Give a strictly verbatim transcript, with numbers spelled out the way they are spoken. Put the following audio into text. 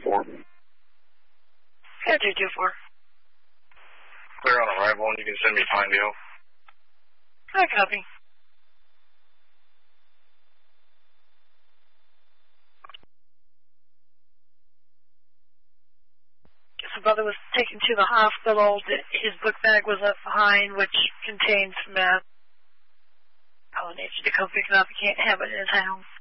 four. Yeah, two two four. Clear on arrival, and you can send me Pinedale. I copy. His brother was taken to the hospital. His book bag was left behind, which contains meth. I'll need you to come pick it up. You can't have it in his house.